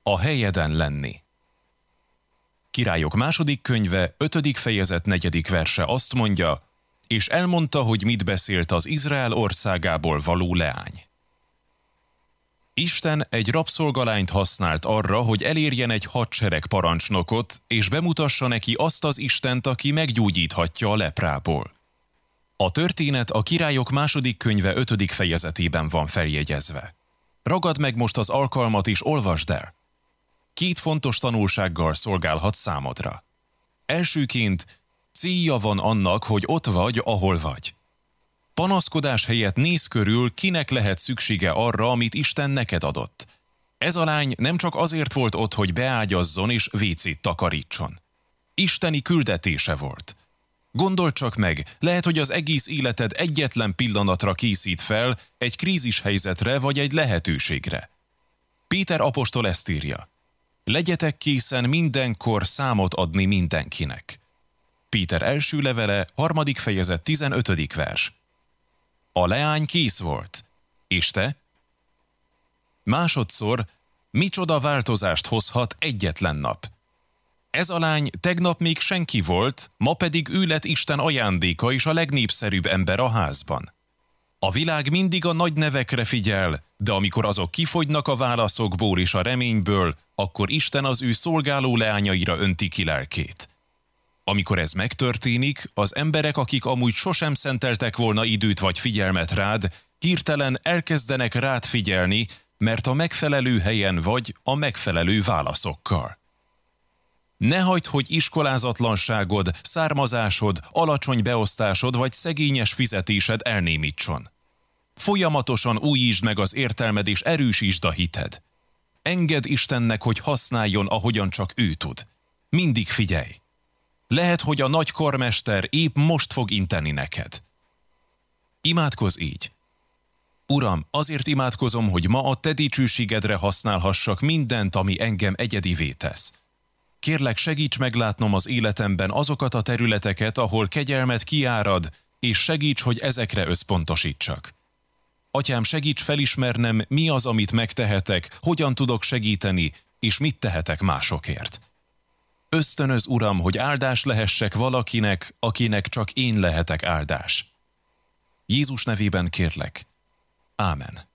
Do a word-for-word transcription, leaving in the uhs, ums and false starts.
a helyeden lenni. Királyok második könyve, ötödik fejezet, negyedik verse azt mondja, és elmondta, hogy mit beszélt az Izrael országából való leány. Isten egy rabszolgalányt használt arra, hogy elérjen egy hadsereg parancsnokot, és bemutassa neki azt az Istent, aki meggyógyíthatja a leprából. A történet a Királyok második könyve ötödik fejezetében van feljegyezve. Ragad meg most az alkalmat és olvasd el. Két fontos tanulsággal szolgálhat számodra. Elsőként célja van annak, hogy ott vagy, ahol vagy. Panaszkodás helyett nézz körül, kinek lehet szüksége arra, amit Isten neked adott. Ez a lány nem csak azért volt ott, hogy beágyazzon és vécét takarítson. Isteni küldetése volt. Gondold csak meg, lehet, hogy az egész életed egyetlen pillanatra készít fel egy krízis helyzetre vagy egy lehetőségre. Péter apostol ezt írja: legyetek készen mindenkor számot adni mindenkinek. Péter első levele, harmadik fejezet, tizenötödik vers. A leány kész volt. És te? Másodszor, micsoda változást hozhat egyetlen nap? Ez a lány tegnap még senki volt, ma pedig ő lett Isten ajándéka és a legnépszerűbb ember a házban. A világ mindig a nagy nevekre figyel, de amikor azok kifogynak a válaszokból és a reményből, akkor Isten az ő szolgáló leányaira önti ki lelkét. Amikor ez megtörténik, az emberek, akik amúgy sosem szenteltek volna időt vagy figyelmet rád, hirtelen elkezdenek rád figyelni, mert a megfelelő helyen vagy a megfelelő válaszokkal. Ne hagyd, hogy iskolázatlanságod, származásod, alacsony beosztásod vagy szegényes fizetésed elnémítson. Folyamatosan újítsd meg az értelmed és erősítsd a hited. Engedd Istennek, hogy használjon, ahogyan csak ő tud. Mindig figyelj! Lehet, hogy a nagy karmester épp most fog inteni neked. Imádkozz így. Uram, azért imádkozom, hogy ma a te dicsőségedre használhassak mindent, ami engem egyedivé tesz. Kérlek, segíts meglátnom az életemben azokat a területeket, ahol kegyelmed kiárad, és segíts, hogy ezekre összpontosítsak. Atyám, segíts felismernem, mi az, amit megtehetek, hogyan tudok segíteni, és mit tehetek másokért. Ösztönöz, Uram, hogy áldás lehessek valakinek, akinek csak én lehetek áldás. Jézus nevében kérlek. Ámen.